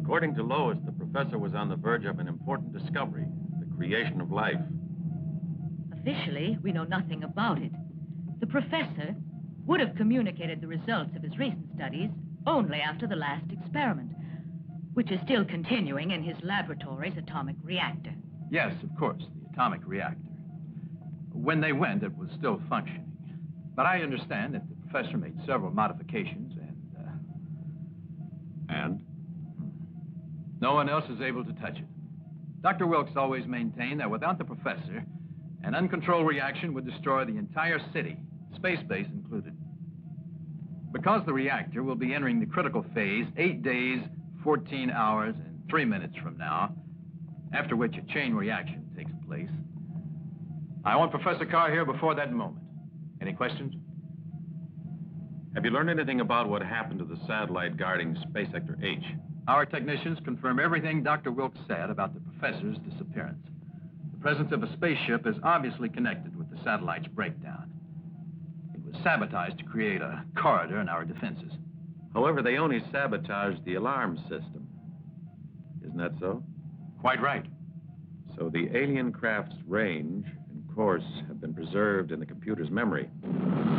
According to Lois, the professor was on the verge of an important discovery, the creation of life. Officially, we know nothing about it. The professor would have communicated the results of his recent studies only after the last experiment, which is still continuing in his laboratory's atomic reactor. Yes, of course, the atomic reactor. When they went, it was still functioning. But I understand that the professor made several modifications And? No one else is able to touch it. Dr. Wilkes always maintained that without the professor, an uncontrolled reaction would destroy the entire city, space base included. Because the reactor will be entering the critical phase 8 days, 14 hours, and 3 minutes from now, after which a chain reaction takes place, I want Professor Carr here before that moment. Any questions? Have you learned anything about what happened to the satellite guarding Space Sector H? Our technicians confirm everything Dr. Wilkes said about the professor's disappearance. The presence of a spaceship is obviously connected with the satellite's breakdown. It was sabotaged to create a corridor in our defenses. However, they only sabotaged the alarm system. Isn't that so? Quite right. So the alien craft's range and course have been preserved in the computer's memory.